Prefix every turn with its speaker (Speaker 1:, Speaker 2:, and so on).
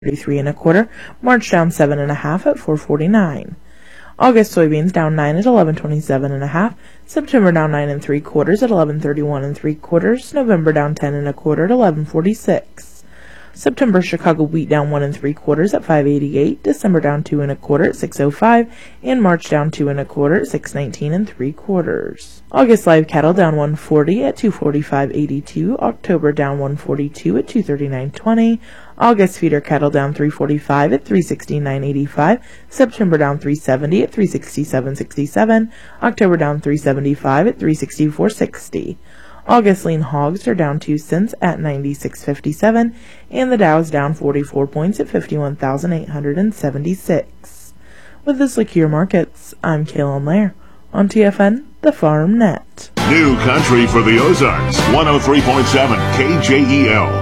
Speaker 1: 33 1/4. March down 7 1/2 at 4.49. August soybeans down 9 at 11.27 1/2. September down 9 3/4 at 11.31 3/4. November down 10 1/4 at 11.46. September Chicago wheat down 1 3/4 at 5.88. December down 2 1/4 at 6.05, and March down 2 1/4 at 6.19 3/4. August live cattle down 140 at 245.82. October down 142 at 239.20. August feeder cattle down 345 at 369.85. September down 370 at 367.67. October down 375 at 364.60. August lean hogs are down 2 cents at 96.57, and the Dow's down 44 points at 51,876. With this look at your markets, I'm Kaylin Lair on TFN, the Farm Net.
Speaker 2: New country for the Ozarks, 103.7 KJEL.